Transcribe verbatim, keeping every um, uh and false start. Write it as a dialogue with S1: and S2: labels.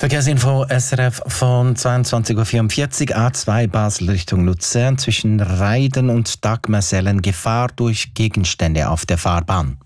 S1: Verkehrsinfo S R F von zweiundzwanzig Uhr vierundvierzig, A zwei Basel Richtung Luzern zwischen Reiden und Dagmersellen Gefahr durch Gegenstände auf der Fahrbahn.